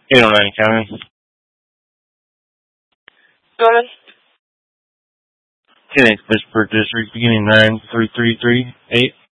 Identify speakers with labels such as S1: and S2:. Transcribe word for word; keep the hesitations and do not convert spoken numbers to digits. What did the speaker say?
S1: eight oh nine County.
S2: Go ahead.
S1: ten Pittsburgh District, beginning nine three three three eight.